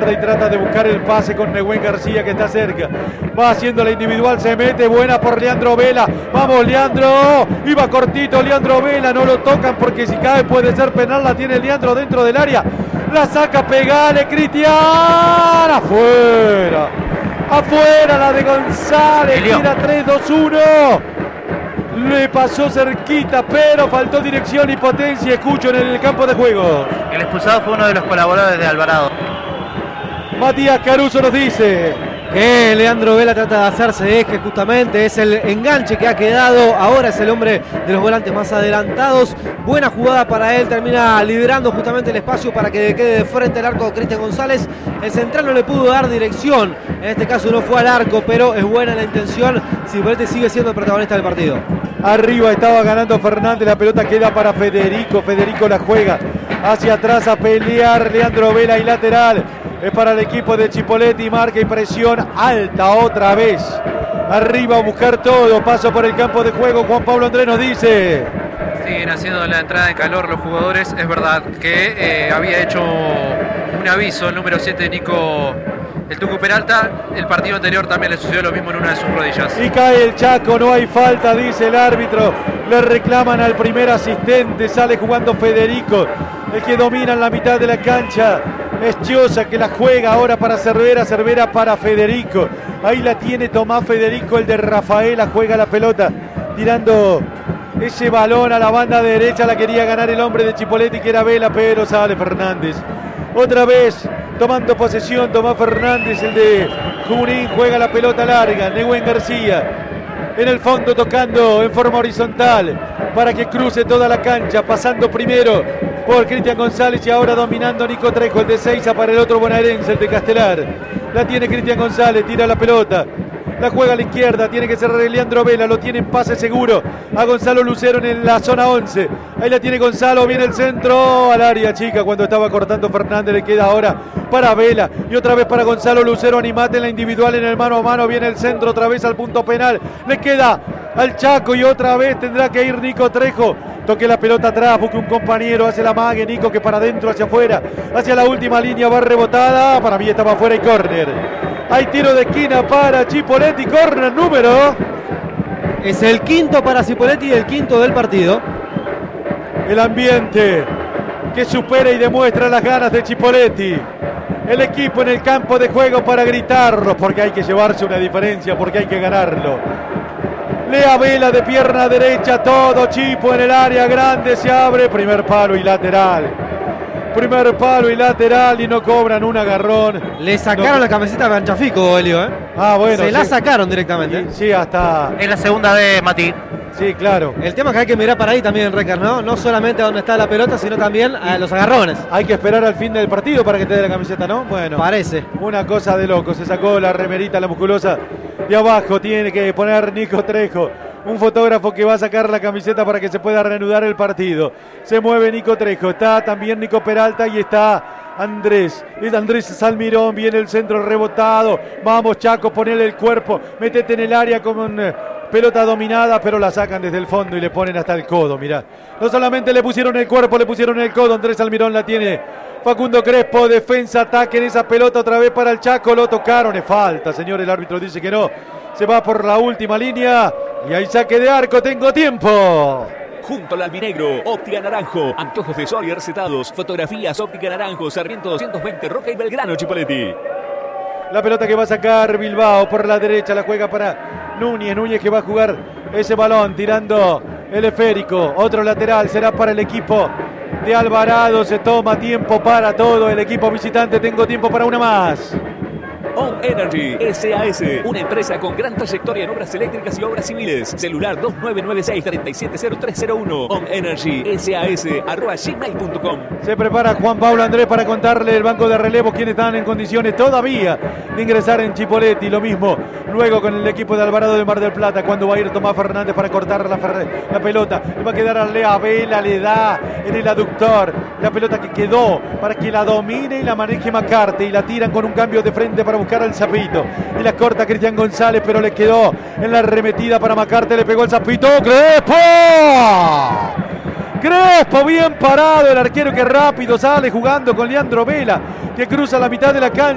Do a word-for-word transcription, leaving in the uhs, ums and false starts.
izquierda y trata de buscar el pase con Nehuen García, que está cerca. Va haciendo la individual, se mete, buena por Leandro Vela. Vamos, Leandro. Iba cortito Leandro Vela, no lo tocan porque si cae puede ser penal. La tiene Leandro dentro del área. La saca, pegale, Cristian. Afuera. Afuera la de González. Tira tres dos uno. Le pasó cerquita, pero faltó dirección y potencia. Escucho en el campo de juego. El expulsado fue uno de los colaboradores de Alvarado. Matías Caruso nos dice que Leandro Vela trata de hacerse eje justamente, es el enganche que ha quedado, ahora es el hombre de los volantes más adelantados. Buena jugada para él, termina liderando justamente el espacio para que quede de frente al arco Cristian González. El central no le pudo dar dirección, en este caso no fue al arco, pero es buena la intención. Cipoletti sigue siendo el protagonista del partido. Arriba estaba ganando Fernández, la pelota queda para Federico, Federico la juega hacia atrás a pelear Leandro Vela y lateral. Es para el equipo de Chipoletti, marca y presión alta otra vez. Arriba a buscar todo, paso por el campo de juego. Juan Pablo Andrés nos dice. Siguen haciendo la entrada en calor los jugadores. Es verdad que eh, había hecho un aviso el número siete, Nico el Tucu Peralta. El partido anterior también le sucedió lo mismo en una de sus rodillas. Y cae el Chaco, no hay falta, dice el árbitro. Le reclaman al primer asistente, sale jugando Federico, el que domina en la mitad de la cancha. Es Chiosa que la juega ahora para Cervera, Cervera para Federico. Ahí la tiene Tomás Federico, el de Rafaela, juega la pelota, tirando ese balón a la banda derecha. La quería ganar el hombre de Chipoletti, que era Vela, pero sale Fernández. Otra vez tomando posesión Tomás Fernández, el de Junín, juega la pelota larga. Nehuen García en el fondo tocando en forma horizontal para que cruce toda la cancha, pasando primero por Cristian González y ahora dominando Nico Trejo, el de Seiza para el otro bonaerense, el de Castelar. La tiene Cristian González, tira la pelota, la juega a la izquierda, tiene que cerrar Leandro Vela, lo tiene en pase seguro a Gonzalo Lucero en la zona once. Ahí la tiene Gonzalo, viene el centro al área chica cuando estaba cortando Fernández, le queda ahora para Vela y otra vez para Gonzalo Lucero. Animate en la individual, en el mano a mano, viene el centro otra vez al punto penal, le queda al Chaco y otra vez tendrá que ir Nico Trejo. Toque la pelota atrás, busque un compañero, hace la mague, Nico, que para adentro, hacia afuera, hacia la última línea, va rebotada, para mí estaba afuera y córner. Hay tiro de esquina para Chipoletti, córner número. Es el quinto para Chipoletti y el quinto del partido. El ambiente que supera y demuestra las ganas de Chipoletti. El equipo en el campo de juego para gritarlo, porque hay que llevarse una diferencia, porque hay que ganarlo. Lea Vela de pierna derecha, todo Chipo en el área grande, se abre, primer palo y lateral. Primer palo y lateral y no cobran un agarrón. Le sacaron no. la camiseta a Manchafico, Elio, ¿eh? Ah, bueno. Se sí. la sacaron directamente. Sí, sí, hasta... Es la segunda de Mati. Sí, claro. El tema es que hay que mirar para ahí también, Recar, ¿no? No solamente a donde está la pelota, sino también a los agarrones. Hay que esperar al fin del partido para que te dé la camiseta, ¿no? Bueno. Parece. Una cosa de loco. Se sacó la remerita, la musculosa de abajo. Tiene que poner Nico Trejo, un fotógrafo que va a sacar la camiseta para que se pueda reanudar el partido. Se mueve Nico Trejo. Está también Nico Peralta y está Andrés. Es Andrés Salmirón. Viene el centro rebotado. Vamos, Chaco, ponele el cuerpo. Métete en el área con... pelota dominada, pero la sacan desde el fondo y le ponen hasta el codo, mirá. No solamente le pusieron el cuerpo, le pusieron el codo. Andrés Almirón la tiene Facundo Crespo, defensa, ataque en esa pelota otra vez para el Chaco. Lo tocaron, es falta, señor, el árbitro dice que no. Se va por la última línea y hay saque de arco, tengo tiempo. Junto al albinegro, Óptica Naranjo, antojos de sol y recetados, fotografías, Óptica Naranjo, Sarmiento doscientos veinte, Roca y Belgrano, Chipoletti. La pelota que va a sacar Bilbao por la derecha, la juega para Núñez, Núñez que va a jugar ese balón tirando el esférico. Otro lateral será para el equipo de Alvarado, se toma tiempo para todo el equipo visitante, tengo tiempo para una más. On Energy S A S, una empresa con gran trayectoria en obras eléctricas y obras civiles. Celular dos nueve nueve seis, tres siete cero tres cero uno. On Energy S A S arroba gmail punto com. Se prepara Juan Pablo Andrés para contarle el banco de relevo quienes están en condiciones todavía de ingresar en Chipoletti. Lo mismo luego con el equipo de Alvarado de Mar del Plata, cuando va a ir Tomás Fernández para cortar la, la pelota. Le va a quedar a Lea Vela, le da en el aductor la pelota que quedó para que la domine y la maneje Macarte, y la tiran con un cambio de frente para buscar al Zapito y la corta Cristian González, pero le quedó en la arremetida para Macarte, le pegó el Zapito. ¡Crespo! Crespo bien parado, el arquero que rápido sale jugando con Leandro Vela, que cruza la mitad de la cancha.